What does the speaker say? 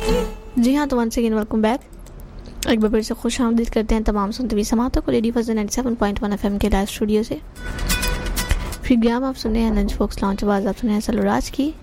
जी हाँ, तो once again welcome back. एक बार फिर से खुश आमदीद करते हैं तमाम सुनते हुए समातों को रेडियो फजल 97.1 FM के लाइव स्टूडियो से। फिर ग्राम आप सुने हैं लंच बॉक्स लॉन्च, आवाज़ आप सुने हैं सलोराज की।